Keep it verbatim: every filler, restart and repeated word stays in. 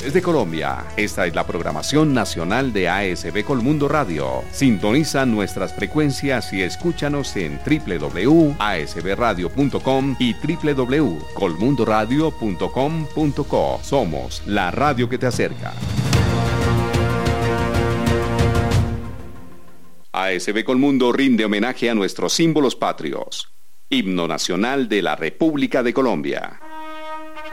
Desde Colombia, esta es la programación nacional de A S B Colmundo Radio. Sintoniza nuestras frecuencias y escúchanos en doble u doble u doble u punto a s b radio punto com y doble u doble u doble u punto colmundo radio punto com punto co. Somos la radio que te acerca. A S B Colmundo rinde homenaje a nuestros símbolos patrios. Himno Nacional de la República de Colombia.